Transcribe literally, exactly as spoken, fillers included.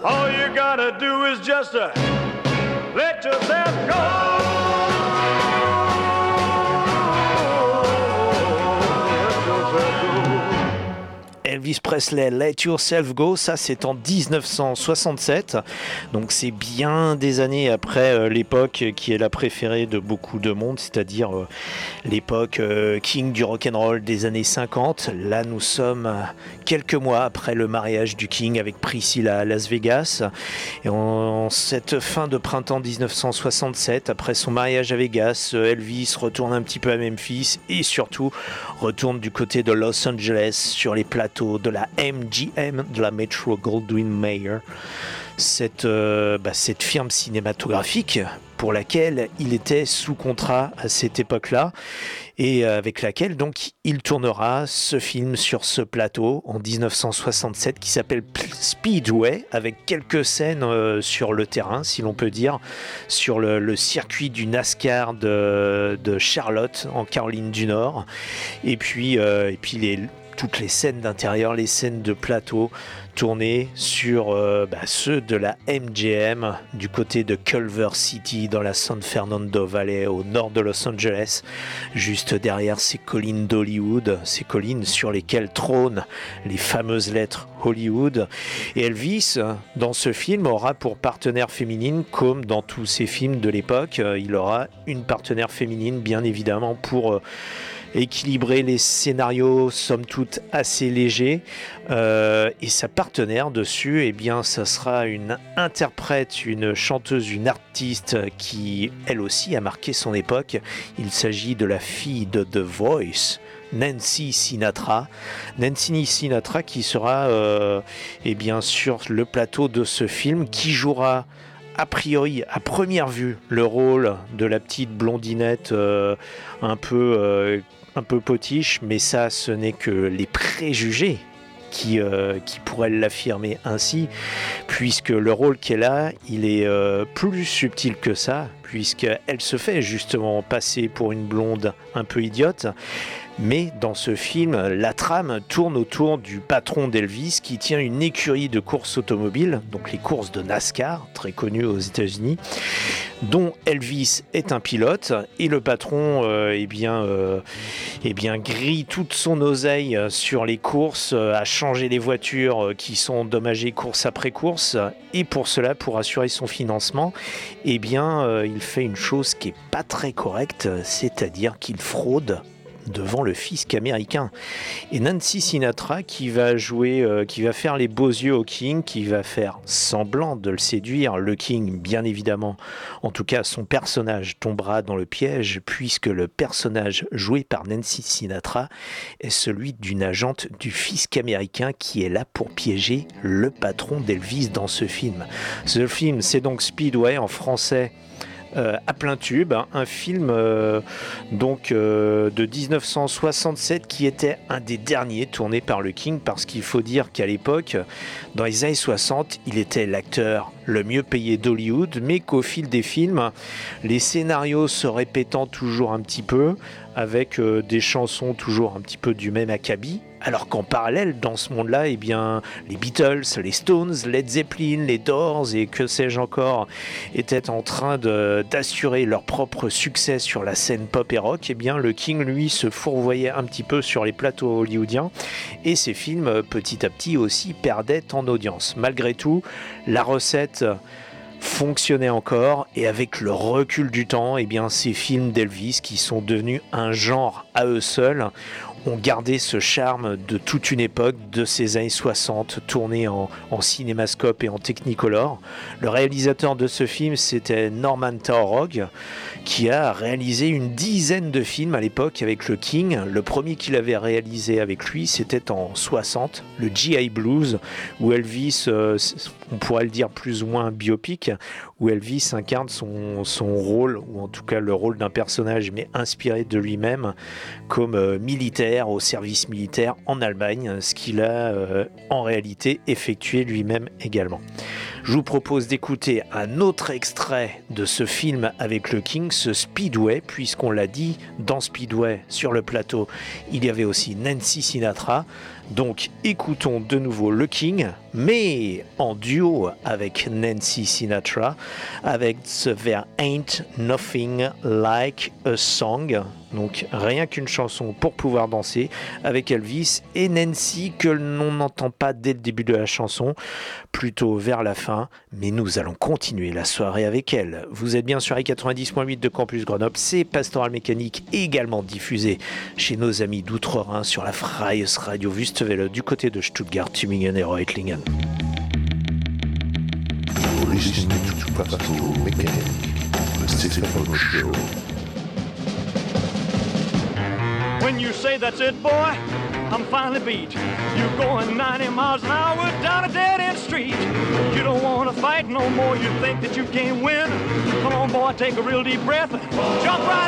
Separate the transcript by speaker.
Speaker 1: All you gotta do is just uh, let yourself go.
Speaker 2: Elvis Presley, Let Yourself Go, ça c'est en dix-neuf cent soixante-sept, donc c'est bien des années après euh, l'époque qui est la préférée de beaucoup de monde, c'est-à-dire euh, l'époque euh, King du rock'n'roll des années cinquante. Là nous sommes euh, quelques mois après le mariage du King avec Priscilla à Las Vegas, et en cette fin de printemps dix-neuf cent soixante-sept, après son mariage à Vegas, Elvis retourne un petit peu à Memphis et surtout retourne du côté de Los Angeles sur les plateaux de la M G M, de la Metro Goldwyn Mayer, cette, euh, bah, cette firme cinématographique pour laquelle il était sous contrat à cette époque-là et avec laquelle donc il tournera ce film sur ce plateau en dix-neuf cent soixante-sept qui s'appelle Speedway, avec quelques scènes euh, sur le terrain, si l'on peut dire, sur le, le circuit du NASCAR de, de Charlotte en Caroline du Nord, et puis, euh, et puis les toutes les scènes d'intérieur, les scènes de plateau tournées sur euh, bah, ceux de la M G M du côté de Culver City dans la San Fernando Valley au nord de Los Angeles, juste derrière ces collines d'Hollywood, ces collines sur lesquelles trônent les fameuses lettres Hollywood. Et Elvis, dans ce film, aura pour partenaire féminine, comme dans tous ces films de l'époque, il aura une partenaire féminine bien évidemment pour euh, équilibrer les scénarios somme toute assez légers, euh, et sa partenaire dessus, eh bien ça sera une interprète, une chanteuse, une artiste qui elle aussi a marqué son époque. Il s'agit de la fille de The Voice, Nancy Sinatra. Nancy Sinatra qui sera euh, eh bien sur le plateau de ce film, qui jouera a priori, à première vue, le rôle de la petite blondinette euh, un peu euh, un peu potiche, mais ça, ce n'est que les préjugés qui, euh, qui pourraient l'affirmer ainsi, puisque le rôle qu'elle a, il est euh, plus subtil que ça, puisqu'elle se fait justement passer pour une blonde un peu idiote. Mais dans ce film, la trame tourne autour du patron d'Elvis qui tient une écurie de courses automobiles, donc les courses de NASCAR, très connues aux États-Unis, dont Elvis est un pilote, et le patron euh, eh bien, euh, eh bien, grille toute son oseille sur les courses, euh, à changer les voitures qui sont endommagées course après course, et pour cela, pour assurer son financement, eh bien, euh, il fait une chose qui n'est pas très correcte, c'est-à-dire qu'il fraude devant le fisc américain. Et Nancy Sinatra qui va jouer, euh, qui va faire les beaux yeux au King, qui va faire semblant de le séduire. Le King, bien évidemment, en tout cas son personnage tombera dans le piège, puisque le personnage joué par Nancy Sinatra est celui d'une agente du fisc américain qui est là pour piéger le patron d'Elvis dans ce film. Ce film, c'est donc Speedway en français. Euh, à plein tube, hein, un film euh, donc euh, de dix-neuf cent soixante-sept qui était un des derniers tournés par le King, parce qu'il faut dire qu'à l'époque, dans les années soixante, il était l'acteur le mieux payé d'Hollywood, mais qu'au fil des films, les scénarios se répétant toujours un petit peu, avec euh, des chansons toujours un petit peu du même acabit, alors qu'en parallèle, dans ce monde-là, eh bien, les Beatles, les Stones, Led Zeppelin, les Doors et que sais-je encore, étaient en train de, d'assurer leur propre succès sur la scène pop et rock. Eh bien, le King, lui, se fourvoyait un petit peu sur les plateaux hollywoodiens, et ses films, petit à petit aussi, perdaient en audience. Malgré tout, la recette fonctionnait encore, et avec le recul du temps, eh bien, ces films d'Elvis, qui sont devenus un genre à eux seuls, ont gardé ce charme de toute une époque, de ces années soixante, tournés en, en cinémascope et en technicolor. Le réalisateur de ce film, c'était Norman Taurog, qui a réalisé une dizaine de films à l'époque avec le King. Le premier qu'il avait réalisé avec lui, c'était en soixante, le G I Blues, où Elvis, euh, on pourrait le dire plus ou moins biopic, où Elvis incarne son, son rôle, ou en tout cas le rôle d'un personnage, mais inspiré de lui-même, comme euh, militaire, au service militaire en Allemagne, ce qu'il a euh, en réalité effectué lui-même également. Je vous propose d'écouter un autre extrait de ce film avec le King, ce Speedway, puisqu'on l'a dit, dans Speedway, sur le plateau, il y avait aussi Nancy Sinatra. Donc écoutons de nouveau le King, mais en duo avec Nancy Sinatra, avec The There Ain't Nothing Like a Song. Donc rien qu'une chanson pour pouvoir danser avec Elvis et Nancy que l'on n'entend pas dès le début de la chanson, plutôt vers la fin, mais nous allons continuer la soirée avec elle. Vous êtes bien sur i quatre-vingt-dix point huit de Campus Grenoble, c'est Pastoral Mécanique, également diffusé chez nos amis d'Outre-Rhin sur la Freies Radio Wüstewelle du côté de Stuttgart, Tübingen et Reutlingen.
Speaker 3: Listening to Pastoral Mécanique, the Stefano Show.
Speaker 1: When you say that's it, boy, I'm finally beat. You're going ninety miles an hour down a dead-end street. You don't want to fight no more. You think that you can't win. Come on, boy, take a real deep breath. Jump right